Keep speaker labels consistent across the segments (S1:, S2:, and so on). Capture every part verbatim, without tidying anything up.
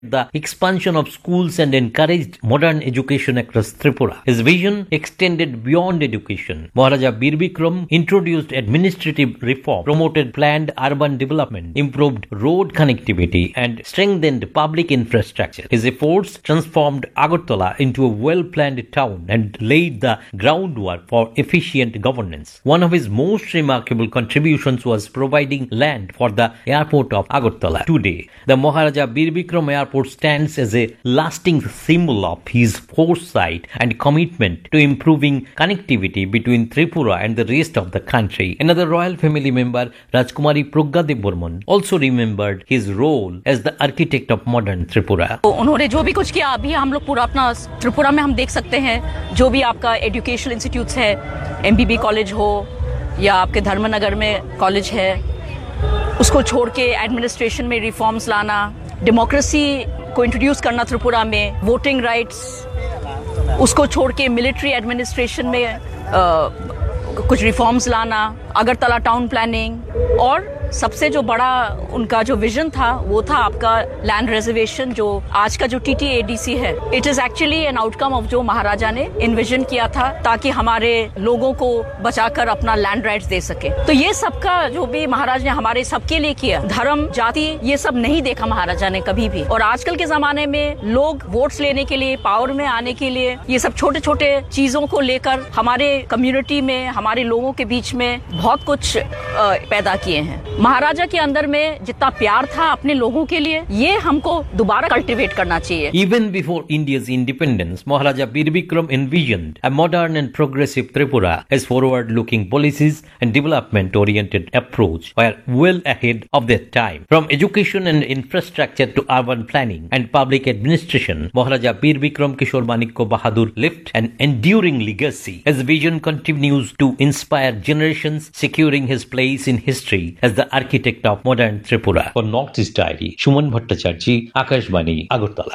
S1: the expansion of schools and encouraged modern education across Tripura. His vision extended beyond education. Maharaja Bir Bikram introduced administrative reform, promoted planned urban development, improved road connectivity, and strengthened public infrastructure. His efforts transformed Agartala into a well-planned town and laid the groundwork for efficient governance. One of his most remarkable contributions was providing land for the airport of Agartala. Today, the Maharaja Bir Bikram Airport stands as a lasting symbol of his foresight and commitment to improving connectivity between Tripura and the rest of the country. Another royal family member, Rajkumari Pragya Debbarman, also remembered his role as the architect of modern Tripura.
S2: उन्होंने जो भी कुछ किया, अभी हम लोग पूरा अपना त्रिपुरा में हम देख सकते हैं, जो भी आपका एजुकेशनल इंस्टीट्यूट्स है, एमबीबी कॉलेज हो या आपके धर्मनगर में कॉलेज है, उसको छोड़ के एडमिनिस्ट्रेशन में रिफॉर्म्स लाना, डेमोक्रेसी को इंट्रोड्यूस करना त्रिपुरा में, वोटिंग राइट्स, उसको छोड़ के मिलिट्री एडमिनिस्ट्रेशन में आ, कुछ रिफॉर्म्स लाना, अगरतला टाउन प्लानिंग, और सबसे जो बड़ा उनका जो विजन था वो था आपका लैंड रिजर्वेशन, जो आज का जो टीटीएडीसी है, it is actually an outcome of जो महाराजा ने इन्विजन किया था ताकि हमारे लोगों को बचाकर अपना लैंड राइट्स दे सके. तो ये सबका जो भी महाराज ने हमारे सबके लिए किया, धर्म जाति ये सब नहीं देखा महाराजा ने कभी भी. और आजकल के जमाने में लोग वोट्स लेने के लिए, पावर में आने के लिए ये सब छोटे छोटे चीजों को लेकर हमारे कम्युनिटी में, हमारे लोगों के बीच में बहुत कुछ पैदा किए हैं. महाराजा के अंदर में जितना प्यार था अपने लोगों के लिए, ये हमको दोबारा कल्टीवेट करना चाहिए.
S1: Even before India's independence, Maharaja Bir Bikram envisioned a modern and progressive Tripura. His forward-looking policies and development-oriented approach were well ahead of their time. From education and infrastructure to urban planning and public administration, Maharaja Bir Bikram Kishore Manikya Bahadur left an enduring legacy. His vision continues to inspire generations, securing his place in history as the architect of modern Tripura. For Northeast Diary, Shuman Bhattacharjee, Akashvani, Agartala.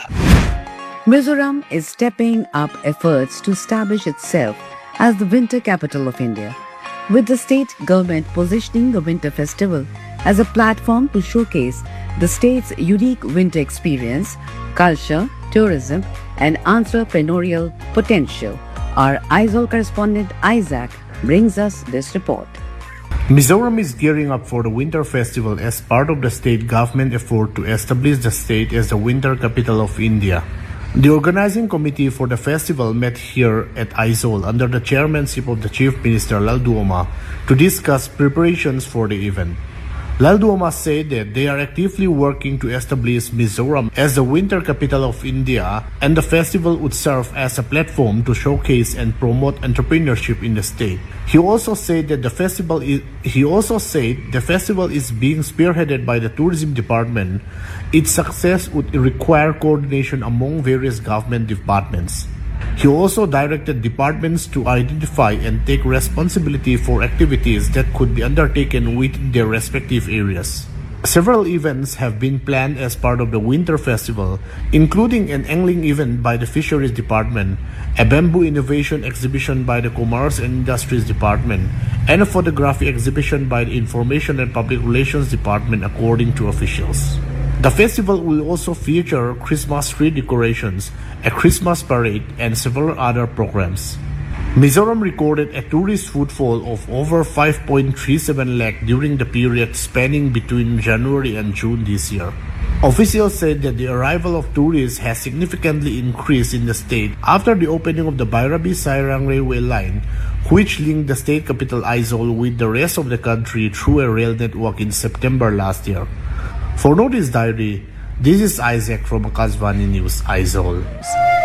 S3: Mizoram is stepping up efforts to establish itself as the winter capital of India, with the state government positioning the Winter Festival as a platform to showcase the state's unique winter experience, culture, tourism, and entrepreneurial potential. Our Aizawl correspondent Isaac brings us this report.
S4: Mizoram is gearing up for the Winter Festival as part of the state government effort to establish the state as the winter capital of India. The organizing committee for the festival met here at Aizawl under the chairmanship of the Chief Minister Laldu Oma to discuss preparations for the event. Laldu Oma said that they are actively working to establish Mizoram as the winter capital of India, and the festival would serve as a platform to showcase and promote entrepreneurship in the state. He also said that the festival is he also said the festival is being spearheaded by the tourism department. Its success would require coordination among various government departments. He also directed departments to identify and take responsibility for activities that could be undertaken within their respective areas. Several events have been planned as part of the Winter Festival, including an angling event by the Fisheries Department, a bamboo innovation exhibition by the Commerce and Industries Department, and a photography exhibition by the Information and Public Relations Department, according to officials. The festival will also feature Christmas tree decorations, a Christmas parade, and several other programs. Mizoram recorded a tourist footfall of over five point three seven lakh during the period spanning between January and June this year. Officials said that the arrival of tourists has significantly increased in the state after the opening of the Bairabi-Sairang railway line, which linked the state capital Aizawl with the rest of the country through a rail network in September last year. For Northeast Diary, this is Isaac from Akashvani News, Aizawl.